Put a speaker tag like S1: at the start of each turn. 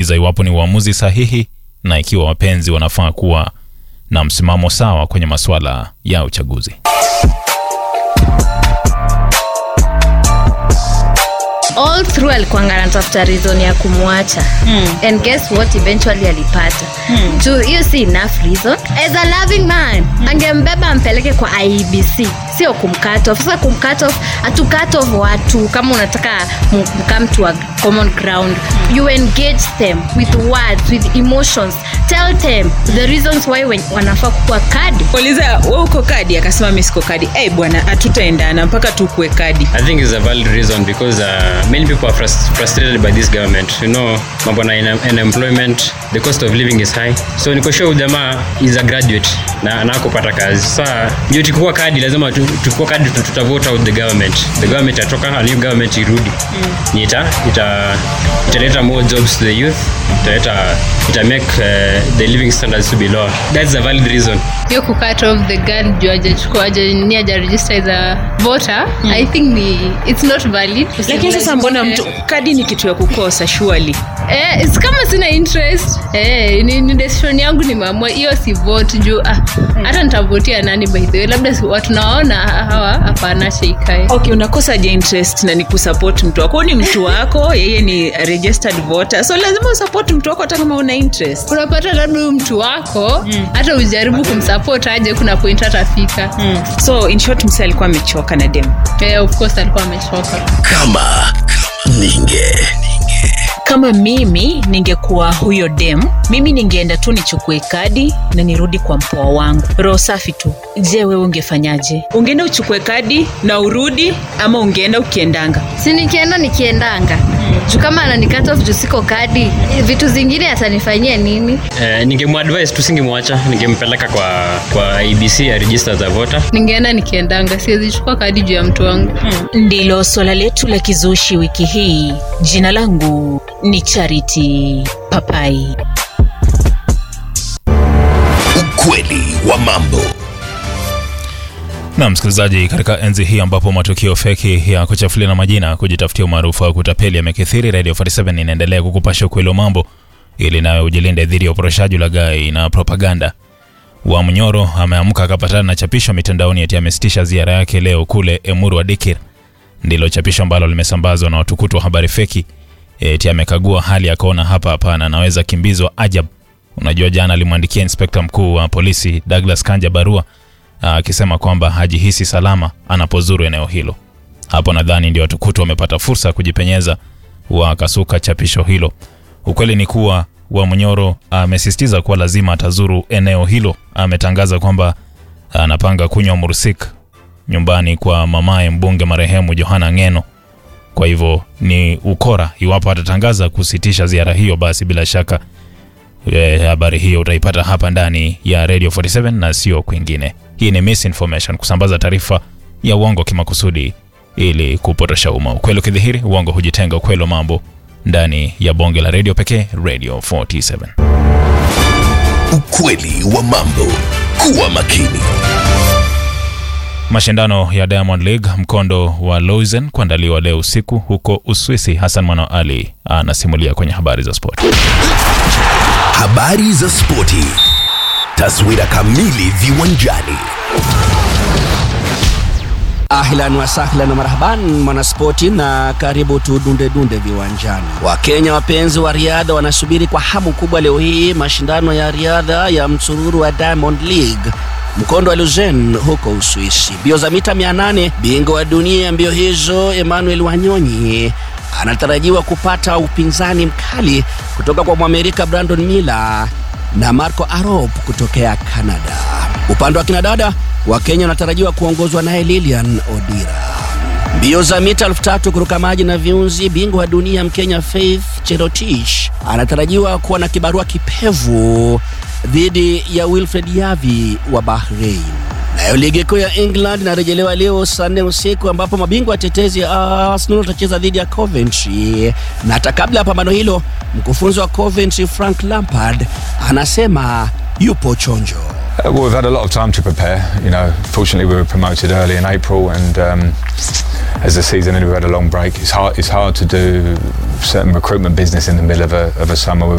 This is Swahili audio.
S1: kueleza iwapo ni uamuzi sahihi na ikiwa wapenzi wanafaa kuwa na msimamo sawa kwenye masuala ya uchaguzi.
S2: All through alikuwa anatafuta reason ya kumwacha. And guess what, eventually alipata. You see enough reason. As a loving man, angembeba ampeleke kwa IEBC, sio kumcut off. Sasa kumcut off, atu-cut off watu kama unataka come to a common ground. You engage them with words, with emotions. Tell them the reasons why wanafaa kuwa kadi.
S3: Uliza wewe uko kadi, akasema mimi siko kadi. Bwana hatutaendana mpaka tukue kadi.
S4: I think it's a valid reason because many people are frustrated by this government. You know, mambo na unemployment, the cost of living is high. So niko sure jamaa is a graduate na anakopata kazi. Sasa ndio tukua kadi, lazima tukua kadi, tutavote out the government. The government atoka, a new government irudi. Italeta more jobs to the youth. Ita make the living standards to be lower. That's a valid reason.
S5: You could cut off the gun Georgia register as a voter. I think it's not valid.
S3: Lakini sasa mbona mtu kadi ni kitu ya kukosa surely?
S5: It's kama sina interest. Ni decision yangu ni maamua hiyo si vote juu hata nitavotia nani by the way, labda watu naona hawa hapana sheikae.
S3: Okay, unakosa interest na ni kusupport mtu wako, ni mtu wako, yeye ni registered voter. So lazima usupport mtu wako hata kama una interest.
S5: Unapata labda mtu wako hata ujaribu kumsupport aje kuna point atafika.
S3: So in short msee alikuwa amechoka na dem.
S5: Of course alikuwa amechoka.
S3: Kama mimi ningekuwa huyo dem, mimi ningeenda tu nichukue kadi na nirudi kwa mpoa wangu. Roho safi tu. Je, wewe ungefanyaje? Ungeenda uchukue kadi na urudi ama ungeenda ukiendanga?
S2: Si nikiendanga. Kama ananikata off juu siko kadi, vitu zingine atanifanyia nini?
S4: Ningemuadvise tusingemwacha, ningempeleka kwa IEBC ya register as a voter.
S5: Ningeenda nikiendanga, siwezi chukua kadi juu ya mtu wangu.
S3: Ndilo swala letu la kizushi wiki hii. Jina langu ni Charity Papai.
S6: Ukweli wa mambo.
S1: Na msikilizaji, katika enzi hii ambapo matukio feki ya kuchafulia majina, kujitafutia umaarufu au kutapeli yamekithiri, Radio 47 inaendelea kukupasha ukweli wa mambo ili nawe ujilinde dhidi ya uporoshaji, ulaghai na propaganda. Wamnyoro ameamka akapatana na chapisho mitandaoni eti amesitisha ziara yake leo kule Emuru wa Dikir. Ndilo chapisho ambalo limesambazwa na watukutu wa habari feki. Eti amekagua hali akaona hapana anaweza kimbizwa ajab. Unajua jana alimwandikia inspector mkuu wa polisi Douglas Kanja barua akisema kwamba hajihisi salama anapozuru eneo hilo. Hapo nadhani ndio watukutu wamepata fursa kujipenyeza wakasuka chapisho hilo. Ukweli ni kuwa Wamnyoro amesisitiza kuwa lazima atazuru eneo hilo. Ametangaza kwamba anapanga kunywa mursik nyumbani kwa mamaye mbunge marehemu Johana Ngeno. Kwa hivyo ni ukora iwapo atatangaza kusitisha ziara hiyo, basi bila shaka habari hiyo utaipata hapa ndani ya Radio 47 na sio kwingine. Hii ni misinformation, kusambaza taarifa ya uongo kimakusudi ili kupotosha umma. Ukweli ukidhihiri, uongo hujitenga. Ukweli wa mambo ndani ya bonge la radio pekee, Radio 47.
S6: Ukweli wa mambo. Kuwa makini.
S1: Mashindano ya Diamond League mkondo wa Lausanne kuandaliwa leo usiku huko Uswisi. Hassan Mwana Ali anasimulia kwenye habari za sport.
S6: Habari za spoti. Taswira kamili viwanjani.
S7: Ahlan wa sahlan na marhaban mwanaspoti, na karibu tudunde viwanjani. Wakenya wapenzi wa riadha wanasubiri kwa hamu kubwa leo hii mashindano ya riadha ya msururu wa Diamond League mkondo wa Lausanne huko Uswisi. Mbio za mita 800, bingwa wa dunia mbio hizo Emmanuel Wanyonyi anatarajiwa kupata upinzani mkali kutoka kwa Mwamerika Brandon Miller na Marco Arop kutokea Canada. Upande wa kinadada, Wakenya wanatarajiwa kuongozwa naye Lilian Odira. Mbio za mita 3000 kuruka maji na viunzi, bingwa wa dunia Mkenya Faith Cherotich anatarajiwa kuwa na kibarua kipevu dhidi ya Wilfred Yavi wa Bahrain. Nayo ligi kuu ya England inarejelewa leo saa 4 usiku ambapo mabingwa watetezi Arsenal watacheza dhidi ya Coventry. Na hata kabla ya pambano hilo, mkufunzi wa Coventry Frank Lampard anasema yupo chonjo.
S8: Well, we've had a lot of time to prepare. You know, fortunately we were promoted early in April, and as the season ended, we had a long break. It's hard to do certain recruitment business in the middle of a summer.